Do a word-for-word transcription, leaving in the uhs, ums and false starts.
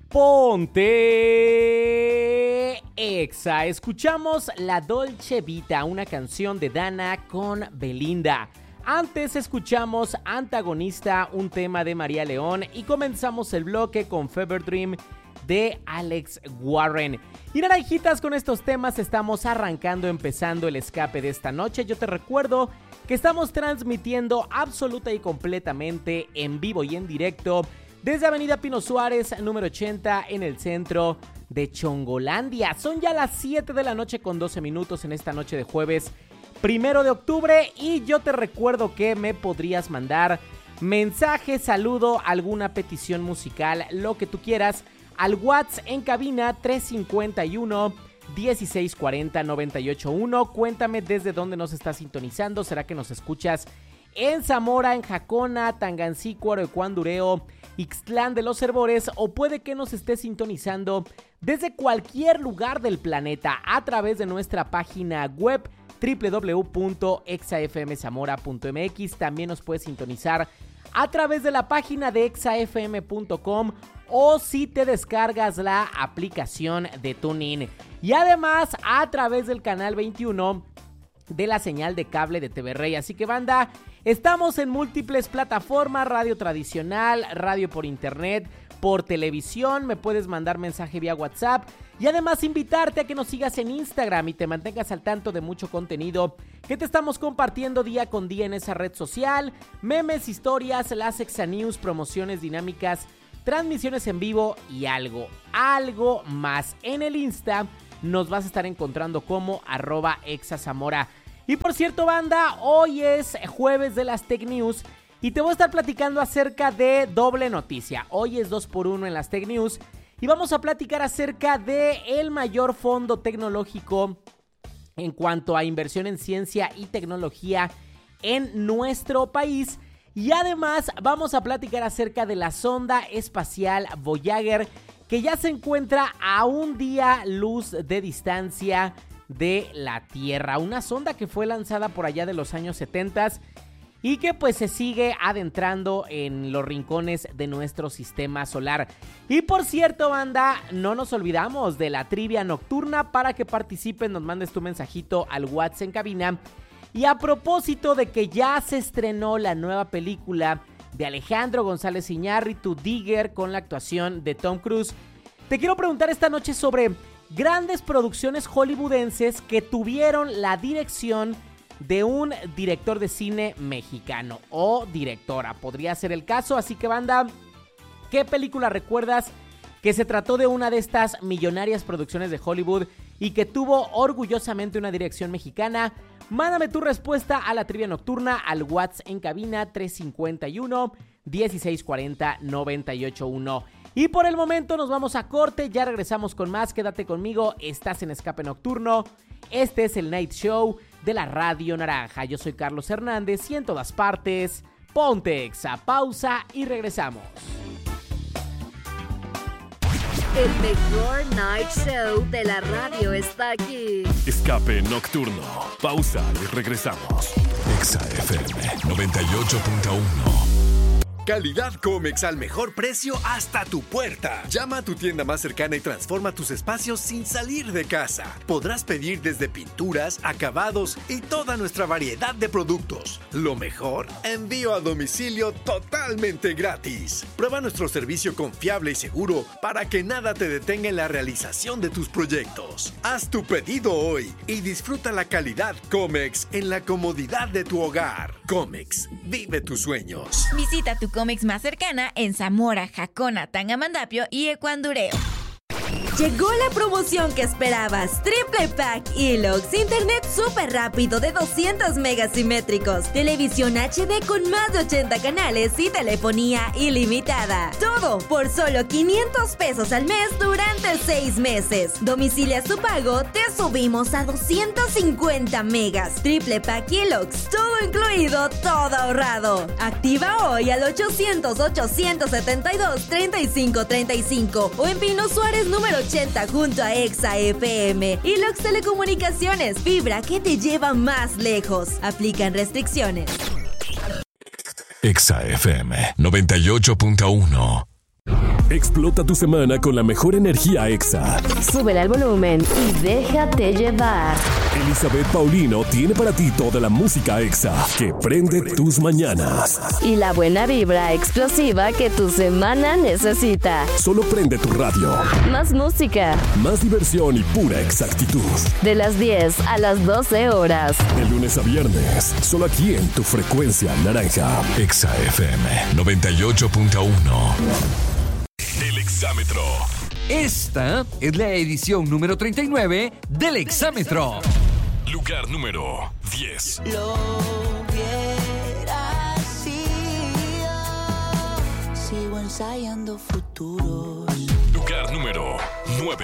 Ponte Exa. Escuchamos La Dolce Vita, una canción de Dana con Belinda. Antes escuchamos Antagonista, un tema de María León, y comenzamos el bloque con Fever Dream de Alex Warren. Y naranjitas, con estos temas estamos arrancando, empezando el escape de esta noche. Yo te recuerdo que estamos transmitiendo absoluta y completamente en vivo y en directo desde Avenida Pino Suárez, número ochenta, en el centro de Chongolandia. Son ya las siete de la noche con doce minutos en esta noche de jueves primero de octubre, y yo te recuerdo que me podrías mandar mensaje, saludo, alguna petición musical, lo que tú quieras, al WhatsApp en cabina tres cinco uno, dieciséis cuarenta, noventa y ocho uno. Cuéntame desde dónde nos estás sintonizando. ¿Será que nos escuchas en Zamora, en Jacona, Tangancícuaro, Ecuandureo, Ixtlán de los Herbores, o puede que nos estés sintonizando desde cualquier lugar del planeta a través de nuestra página web doble u doble u doble u punto exa f m zamora punto m x? También nos puedes sintonizar a través de la página de exa f m punto com o si te descargas la aplicación de TuneIn, y además a través del canal veintiuno de la señal de cable de T V Rey. Así que, banda, estamos en múltiples plataformas: radio tradicional, radio por internet, por televisión. Me puedes mandar mensaje vía WhatsApp, y además invitarte a que nos sigas en Instagram y te mantengas al tanto de mucho contenido que te estamos compartiendo día con día en esa red social: memes, historias, las Exa News, promociones dinámicas, transmisiones en vivo y algo, algo más. En el Insta nos vas a estar encontrando como arroba exazamora. Y por cierto, banda, hoy es jueves de las Tech News y te voy a estar platicando acerca de doble noticia. Hoy es dos por uno en las Tech News y vamos a platicar acerca de el mayor fondo tecnológico en cuanto a inversión en ciencia y tecnología en nuestro país. Y además vamos a platicar acerca de la sonda espacial Voyager, que ya se encuentra a un día luz de distancia de la Tierra. Una sonda que fue lanzada por allá de los años setenta y que pues se sigue adentrando en los rincones de nuestro sistema solar. Y por cierto, banda, no nos olvidamos de la trivia nocturna. Para que participes, nos mandes tu mensajito al WhatsApp en cabina. Y a propósito de que ya se estrenó la nueva película de Alejandro González Iñárritu, Digger, con la actuación de Tom Cruise, te quiero preguntar esta noche sobre grandes producciones hollywoodenses que tuvieron la dirección de un director de cine mexicano o directora, podría ser el caso. Así que, banda, ¿qué película recuerdas que se trató de una de estas millonarias producciones de Hollywood y que tuvo orgullosamente una dirección mexicana? Mándame tu respuesta a la trivia nocturna al WhatsApp en cabina tres cinco uno, dieciséis cuarenta, noventa y ocho uno. Y por el momento nos vamos a corte, ya regresamos con más. Quédate conmigo, estás en Escape Nocturno. Este es el Night Show de la Radio Naranja. Yo soy Carlos Hernández y en todas partes, ponte Exa. Pausa y regresamos. El mejor Night Show de la radio está aquí. Escape Nocturno. Pausa y regresamos. Exa F M noventa y ocho punto uno. Calidad Comex al mejor precio hasta tu puerta. Llama a tu tienda más cercana y transforma tus espacios sin salir de casa. Podrás pedir desde pinturas, acabados y toda nuestra variedad de productos. Lo mejor, envío a domicilio totalmente gratis. Prueba nuestro servicio confiable y seguro para que nada te detenga en la realización de tus proyectos. Haz tu pedido hoy y disfruta la calidad Comex en la comodidad de tu hogar. Comex, vive tus sueños. Visita tu Comex más cercana en Zamora, Jacona, Tangamandapio y Ecuandureo. Llegó la promoción que esperabas. Triple Pack Elox. Internet súper rápido de doscientos megas simétricos. Televisión H D con más de ochenta canales y telefonía ilimitada. Todo por solo quinientos pesos al mes durante seis meses. Domicilia su pago, te subimos a doscientos cincuenta megas. Triple Pack Elox. Todo incluido, todo ahorrado. Activa hoy al ochocientos, ochocientos setenta y dos, treinta y cinco treinta y cinco o en Pino Suárez número ochenta junto a Exa F M. Elox Telecomunicaciones, fibra que te lleva más lejos. Aplican restricciones. Exa F M noventa y ocho punto uno. Explota tu semana con la mejor energía Exa. Súbele al volumen y déjate llevar. Elizabeth Paulino tiene para ti toda la música Exa que prende tus mañanas. Y la buena vibra explosiva que tu semana necesita. Solo prende tu radio. Más música. Más diversión y pura exactitud. De las diez a las doce horas. De lunes a viernes, solo aquí en tu frecuencia naranja. Exa F M noventa y ocho punto uno. El Exámetro. Esta es la edición número treinta y nueve del Exámetro. Lugar número diez. Lo hubiera sido. Sigo ensayando futuros. Lugar número nueve.